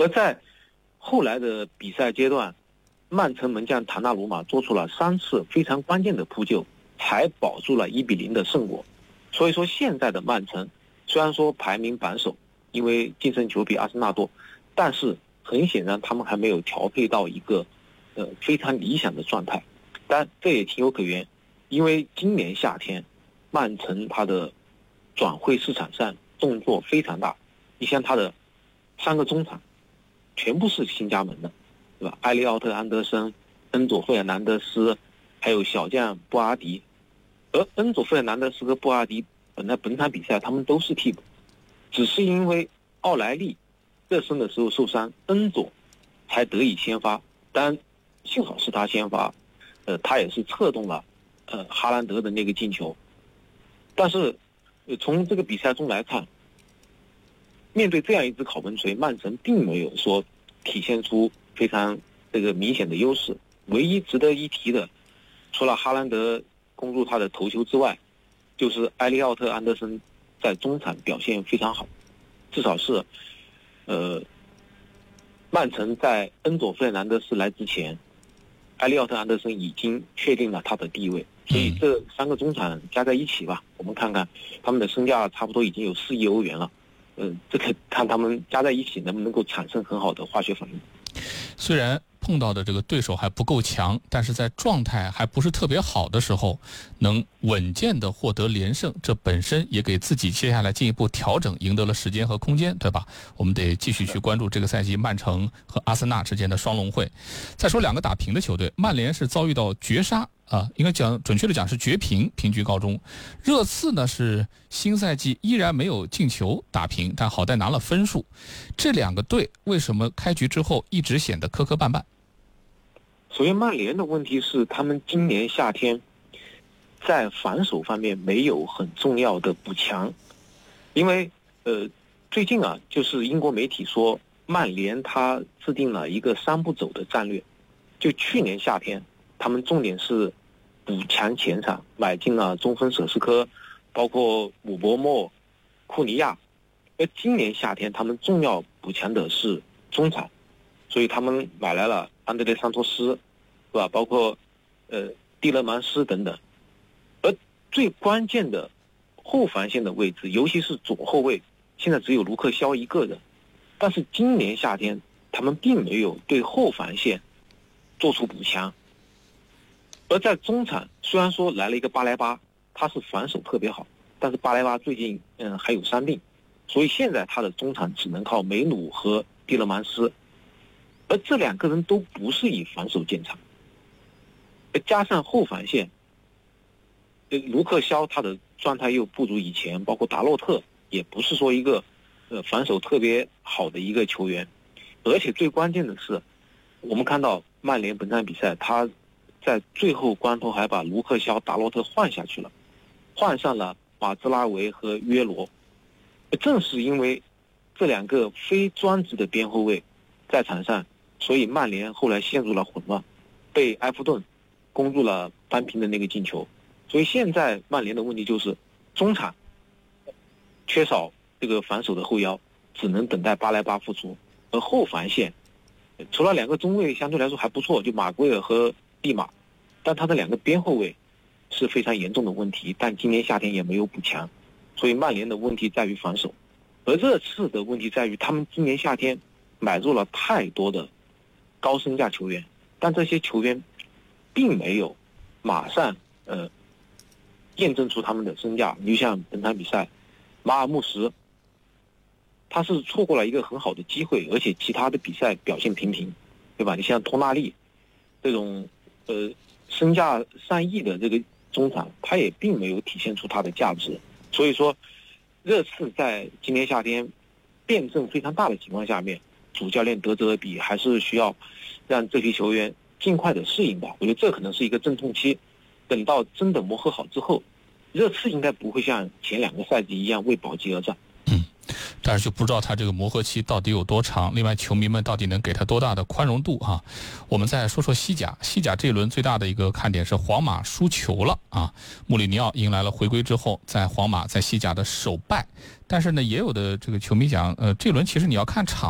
而在后来的比赛阶段，曼城门将唐纳鲁马做出了3次非常关键的扑救，才保住了1-0的胜果。所以说现在的曼城虽然说排名榜首，因为净胜球比阿森纳多，但是很显然他们还没有调配到一个非常理想的状态。但这也情有可原，因为今年夏天曼城它的转会市场上动作非常大，你像他的3个中场全部是新加盟的，对吧？埃利奥特·安德森、恩佐·费尔南德斯，还有小将布阿迪。而恩佐·费尔南德斯和布阿迪本场比赛他们都是替补，只是因为奥莱利热身的时候受伤，恩佐才得以先发。当然幸好是他先发，他也是策动了哈兰德的那个进球。但是从这个比赛中来看，面对这样一支考门锤，曼城并没有说体现出非常这个明显的优势。唯一值得一提的，除了哈兰德攻入他的头球之外，就是埃利奥特·安德森在中场表现非常好，至少是曼城在恩佐·费尔南德斯来之前，埃利奥特·安德森已经确定了他的地位。所以这3个中场加在一起吧，我们看看他们的身价差不多已经有4亿欧元了。这个看他们加在一起能不能够产生很好的化学反应。 虽然碰到的这个对手还不够强，但是在状态还不是特别好的时候，能稳健的获得连胜，这本身也给自己接下来进一步调整赢得了时间和空间，对吧？我们得继续去关注这个赛季曼城和阿森纳之间的双龙会。再说2个打平的球队，曼联是遭遇到绝杀应该准确的讲是绝平，平局告终。热刺呢是新赛季依然没有进球打平，但好歹拿了分数。这2个队为什么开局之后一直显得磕磕绊绊？ 首先曼联的问题是他们今年夏天在防守方面没有很重要的补强。因为最近就是英国媒体说曼联他制定了一个3步走的战略。就去年夏天他们重点是补强前场，买进了中锋舍斯科，包括姆伯莫、库尼亚。而今年夏天他们重要补强的是中场，所以他们买来了安德烈桑托斯，是吧？包括蒂勒曼斯等等。而最关键的后防线的位置，尤其是左后卫，现在只有卢克肖一个人。但是今年夏天他们并没有对后防线做出补强。而在中场，虽然说来了一个巴莱巴，他是防守特别好，但是巴莱巴最近还有伤病，所以现在他的中场只能靠梅努和蒂勒曼斯。而这2个人都不是以防守见长，加上后防线，卢克肖他的状态又不如以前，包括达洛特也不是说一个防守特别好的一个球员。而且最关键的是，我们看到曼联本场比赛他在最后关头还把卢克肖、达洛特换下去了，换上了马兹拉维和约罗。正是因为这2个非专职的边后卫在场上，所以曼联后来陷入了混乱，被埃弗顿攻入了扳平的那个进球。所以现在曼联的问题就是中场缺少这个防守的后腰，只能等待巴莱巴复出。而后防线除了2个中卫相对来说还不错，就马圭尔和蒂马，但他的2个边后卫是非常严重的问题，但今年夏天也没有补强。所以曼联的问题在于防守。而热刺的问题在于他们今年夏天买入了太多的高身价球员，但这些球员并没有马上验证出他们的身价。你就像本场比赛马尔穆什，他是错过了一个很好的机会，而且其他的比赛表现平平，对吧？你像托纳利这种身价上亿的这个中场，他也并没有体现出他的价值。所以说热刺在今年夏天辩证非常大的情况下面，主教练德泽尔比还是需要让这批球员尽快的适应吧。我觉得这可能是一个阵痛期，等到真的磨合好之后，热刺应该不会像前2个赛季一样为保级而战。 但是就不知道他这个磨合期到底有多长，另外球迷们到底能给他多大的宽容度啊？我们再说说西甲，西甲这一轮最大的一个看点是皇马输球了啊！穆里尼奥迎来了回归之后在皇马在西甲的首败，但是呢，也有的这个球迷讲，这轮其实你要看场